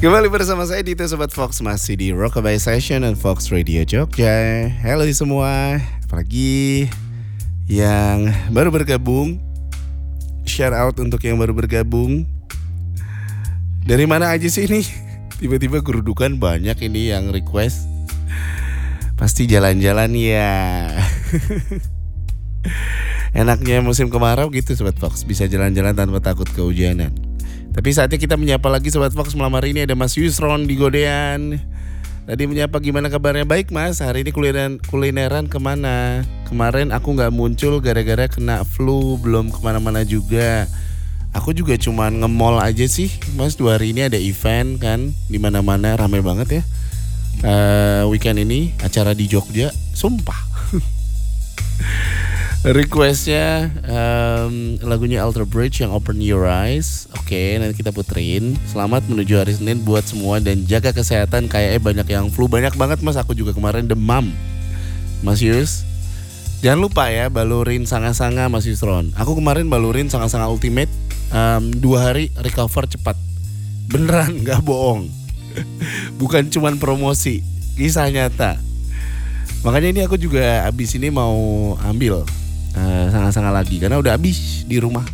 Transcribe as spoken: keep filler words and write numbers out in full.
Kembali bersama saya Dito Sobat Fox, masih di Rockabye Session dan Fox Radio Jogja. Halo semua, apalagi yang baru bergabung. Shout out untuk yang baru bergabung. Dari mana aja sih ini? Tiba-tiba kerudukan banyak ini yang request. Pasti jalan-jalan ya. Enaknya musim kemarau gitu Sobat Fox, bisa jalan-jalan tanpa takut kehujanan. Tapi saatnya kita menyapa lagi Sobat Fox. Malam hari ini ada Mas Yusron di Godean. Tadi menyapa, gimana kabarnya? Baik Mas, hari ini kulineran, kulineran kemana? Kemarin aku gak muncul gara-gara kena flu, belum kemana-mana juga. Aku juga cuman nge-mall aja sih Mas, dua hari ini ada event kan, dimana-mana rame banget ya. uh, Weekend ini acara di Jogja, sumpah. Requestnya um, lagunya Alter Bridge yang Open Your Eyes. Oke, nanti kita puterin. Selamat menuju hari Senin buat semua dan jaga kesehatan. Kayaknya banyak yang flu, banyak banget Mas. Aku juga kemarin demam Mas Yus. Jangan lupa ya balurin sanga-sanga Mas Yusron. Aku kemarin balurin sanga-sanga Ultimate, um, dua hari recover cepat. Beneran gak bohong. Bukan cuman promosi, kisah nyata. Makanya ini aku juga abis ini mau ambil Uh, sanga-sanga lagi karena udah habis di rumah.